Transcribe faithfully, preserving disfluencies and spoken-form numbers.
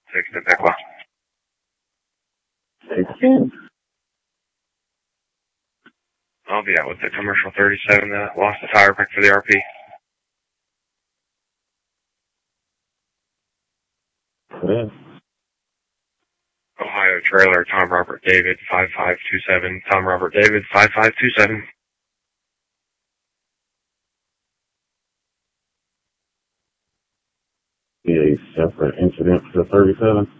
six to Piqua. sixteen? I'll be out with the commercial thirty-seven that lost the tire pick for the R P. Yeah. Ohio trailer, Tom Robert David, five five two seven. Tom Robert David, five five two seven. Yeah, a separate incident for the thirty-seven.